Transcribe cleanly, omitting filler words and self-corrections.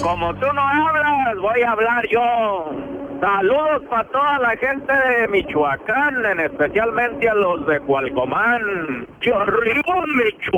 como tú no hablas, voy a hablar yo. Saludos para toda la gente de Michoacán, especialmente a los de Cualcomán. ¡Arriba, Michoacán!